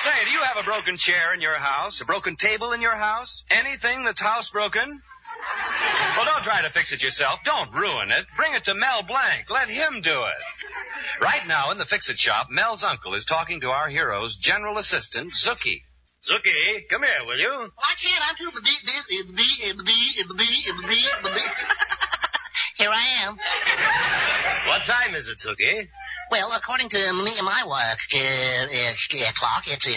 Say, do you have a broken chair in your house? A broken table in your house? Anything that's housebroken? Well, don't try to fix it yourself. Don't ruin it. Bring it to Mel Blanc. Let him do it. Right now in the Fix-It shop, Mel's uncle is talking to our hero's general assistant, Zookie. Zookie, come here, will you? Well, I can't. I'm too busy. Here I am. What time is it, Zookie? Well, according to me and my work clock, it's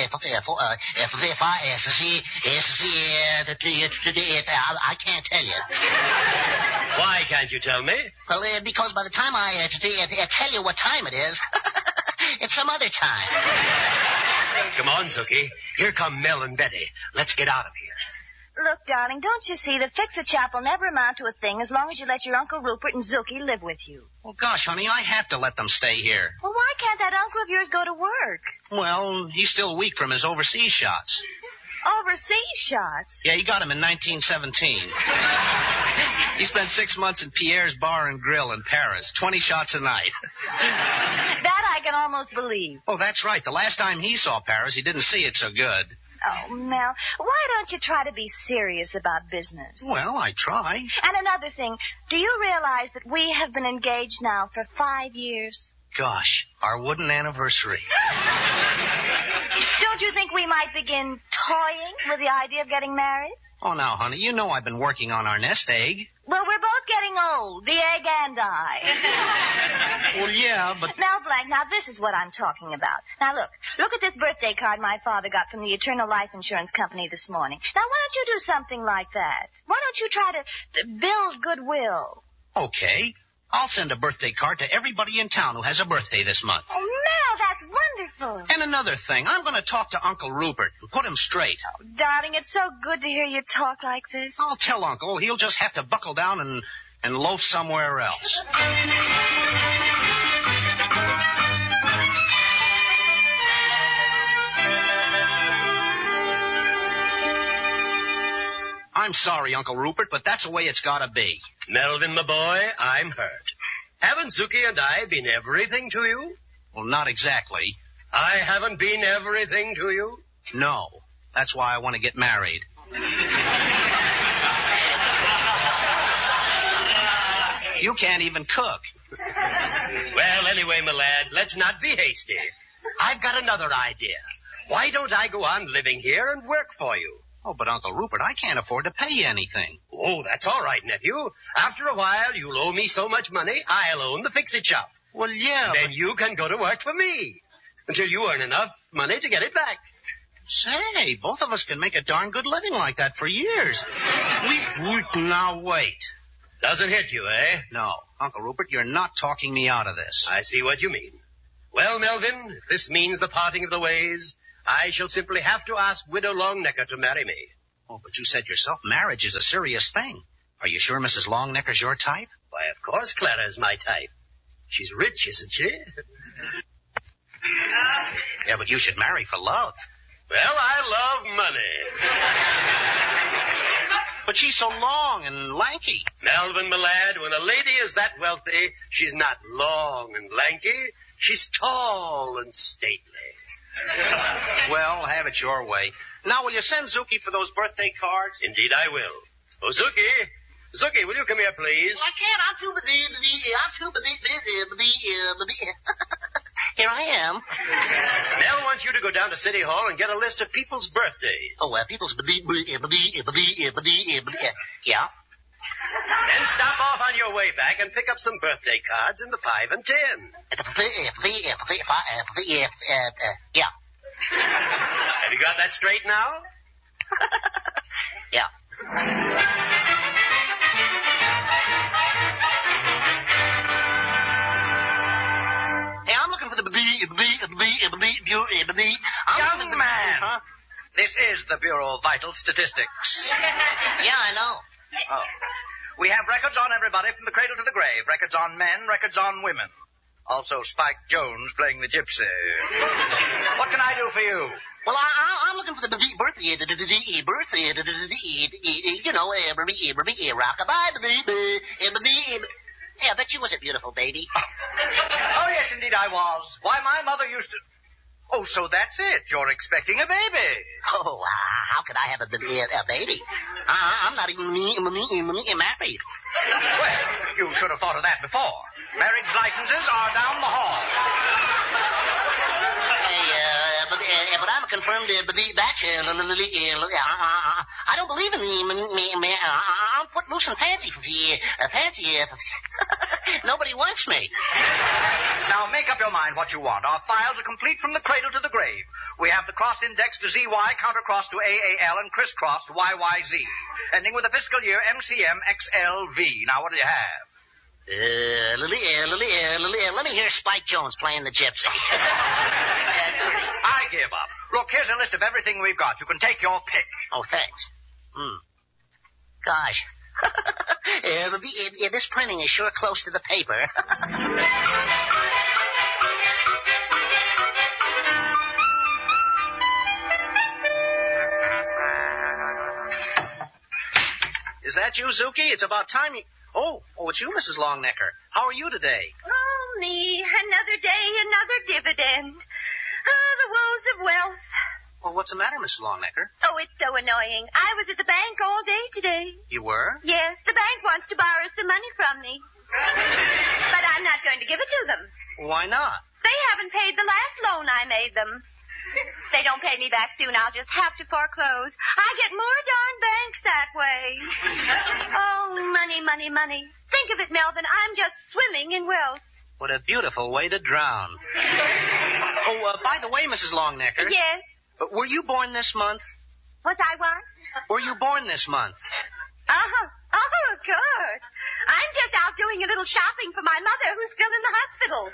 I can't tell you. Why can't you tell me? Well, because by the time I tell you what time it is, it's some other time. Come on, Zookie. Here come Mel and Betty. Let's get out of here. Look, darling, don't you see the Fix-It shop will never amount to a thing as long as you let your Uncle Rupert and Zookie live with you. Well, gosh, honey, I have to let them stay here. Well, why can't that uncle of yours go to work? Well, he's still weak from his overseas shots. Overseas shots? Yeah, he got him in 1917. He spent 6 months in Pierre's Bar and Grill in Paris, 20 shots a night. That I can almost believe. Oh, that's right. The last time he saw Paris, he didn't see it so good. Oh, Mel, why don't you try to be serious about business? Well, I try. And another thing, do you realize that we have been engaged now for 5 years? Gosh, our wooden anniversary. Don't you think we might begin toying with the idea of getting married? Oh, now, honey, you know I've been working on our nest egg. Well, we're both getting old, the egg and I. Well, yeah, but... Mel Blanc, now this is what I'm talking about. Now look at this birthday card my father got from the Eternal Life Insurance Company this morning. Now, why don't you do something like that? Why don't you try to build goodwill? Okay. I'll send a birthday card to everybody in town who has a birthday this month. Oh, Mel, that's wonderful. And another thing, I'm going to talk to Uncle Rupert and put him straight. Oh, darling, it's so good to hear you talk like this. I'll tell Uncle. He'll just have to buckle down and loaf somewhere else. I'm sorry, Uncle Rupert, but that's the way it's got to be. Melvin, my boy, I'm hurt. Haven't Zookie and I been everything to you? Well, not exactly. I haven't been everything to you? No. That's why I want to get married. You can't even cook. Well, anyway, my lad, let's not be hasty. I've got another idea. Why don't I go on living here and work for you? Oh, but Uncle Rupert, I can't afford to pay you anything. Oh, that's all right, nephew. After a while, you'll owe me so much money, I'll own the Fix-It shop. Well, yeah, Then you can go to work for me until you earn enough money to get it back. Say, both of us can make a darn good living like that for years. Now, wait. Doesn't hit you, eh? No, Uncle Rupert, you're not talking me out of this. I see what you mean. Well, Melvin, if this means the parting of the ways, I shall simply have to ask Widow Longnecker to marry me. Oh, but you said yourself marriage is a serious thing. Are you sure Mrs. Longnecker's your type? Why, of course Clara's my type. She's rich, isn't she? Yeah, but you should marry for love. Well, I love money. But she's so long and lanky. Melvin, my lad, when a lady is that wealthy, she's not long and lanky. She's tall and stately. Well, have it your way. Now, will you send Zookie for those birthday cards? Indeed I will. Oh, Zookie, will you come here, please? I can't. I'm too busy. Here I am. Nell wants you to go down to City Hall and get a list of people's birthdays. Oh, people's yeah. Then stop off on your way back and pick up some birthday cards in the 5 and 10. Yeah. Have you got that straight now? Yeah. Hey, I'm looking for the Young man, huh? This is the Bureau of Vital Statistics. Yeah, I know. Oh. We have records on everybody from the cradle to the grave. Records on men, records on women. Also Spike Jones playing the gypsy. What can I do for you? Well, I'm looking for the birthday, rockabye, yeah, I bet you was a beautiful baby. Oh, yes, indeed I was. Why, my mother used to... Oh, so that's it. You're expecting a baby. Oh, how could I have a baby? I'm not even married. Well, you should have thought of that before. Marriage licenses are down the hall. But I'm a confirmed bachelor. I don't believe in the... I'm put loose and fancy. Nobody wants me. Now, make up your mind what you want. Our files are complete from the cradle to the grave. We have the cross index to ZY, countercross to AAL, and crisscross to YYZ, ending with a fiscal year MCM XLV. Now, what do you have? Let me hear Spike Jones playing the gypsy. I give up. Look, here's a list of everything we've got. You can take your pick. Oh, thanks. Gosh. This printing is sure close to the paper. Is that you, Zuki? It's about time you... Oh, it's you, Mrs. Longnecker. How are you today? Oh, me. Another day, another dividend. The woes of wealth. Well, what's the matter, Mrs. Longnecker? Oh, it's so annoying. I was at the bank all day today. You were? Yes, the bank wants to borrow some money from me. But I'm not going to give it to them. Why not? They haven't paid the last loan I made them. If they don't pay me back soon, I'll just have to foreclose. I get more darn banks that way. Oh, money, money, money. Think of it, Melvin. I'm just swimming in wealth. What a beautiful way to drown. Oh, by the way, Mrs. Longnecker. Yes? Were you born this month? Was I what? Were you born this month? Oh, good. I'm just out doing a little shopping for my mother who's still in the hospital.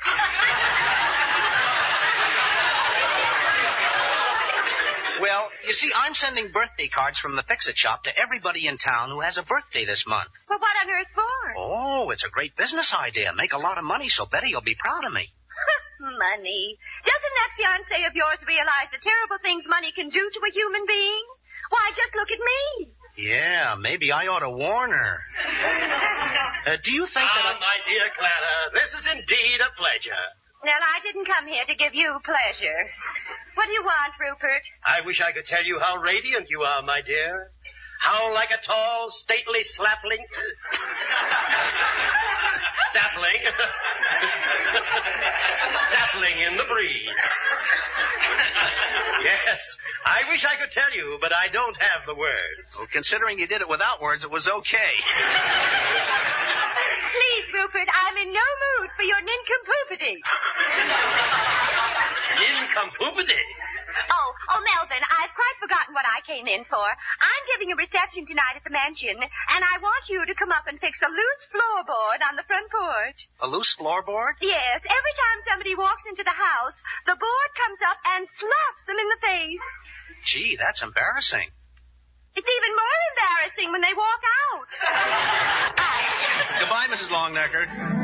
Well, you see, I'm sending birthday cards from the Fix-It Shop to everybody in town who has a birthday this month. Well, what on earth for? Oh, it's a great business idea. Make a lot of money so Betty will be proud of me. Money. Doesn't that fiancé of yours realize the terrible things money can do to a human being? Why, just look at me. Yeah, maybe I ought to warn her. Do you think that my dear Clara, this is indeed a pleasure. Well, I didn't come here to give you pleasure. What do you want, Rupert? I wish I could tell you how radiant you are, my dear. How like a tall, stately sapling. Sapling in the breeze. Yes, I wish I could tell you, but I don't have the words. Well, considering you did it without words, it was okay. Please, Rupert, I'm in no mood for your nincompoopity. Nincompoopity? Oh, Melvin, I've quite forgotten what I came in for. I'm giving a reception tonight at the mansion, and I want you to come up and fix a loose floorboard on the front porch. A loose floorboard? Yes, every time somebody walks into the house, the board comes up and slaps them in the face. Gee, that's embarrassing. It's even more embarrassing when they walk out. Goodbye, Mrs. Longnecker.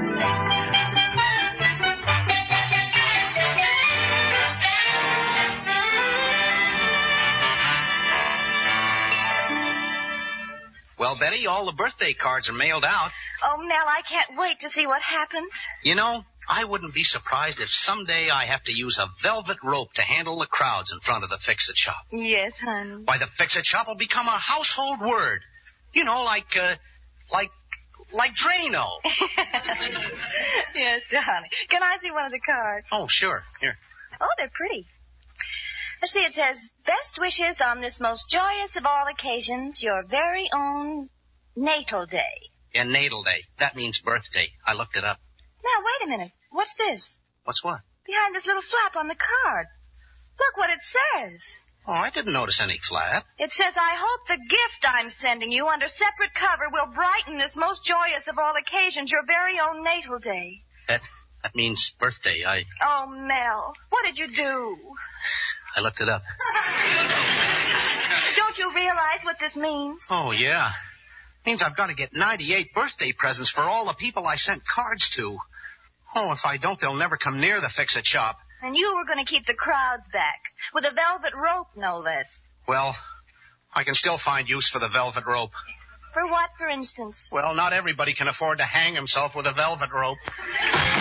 Well, Betty, all the birthday cards are mailed out. Oh, Mel, I can't wait to see what happens. You know, I wouldn't be surprised if someday I have to use a velvet rope to handle the crowds in front of the Fix-It Shop. Yes, honey. Why, the Fix-It Shop will become a household word. You know, like Drano. Yes, darling. Can I see one of the cards? Oh, sure. Here. Oh, they're pretty. Let's see, it says, best wishes on this most joyous of all occasions, your very own natal day. Yeah, natal day. That means birthday. I looked it up. Now, wait a minute. What's this? What's what? Behind this little flap on the card. Look what it says. Oh, I didn't notice any flap. It says, I hope the gift I'm sending you under separate cover will brighten this most joyous of all occasions, your very own natal day. That means birthday. Oh, Mel, what did you do? I looked it up. Don't you realize what this means? Oh, yeah. Means I've got to get 98 birthday presents for all the people I sent cards to. Oh, if I don't, they'll never come near the Fix-It Shop. And you were going to keep the crowds back, with a velvet rope, no less. Well, I can still find use for the velvet rope. For what, for instance? Well, not everybody can afford to hang himself with a velvet rope.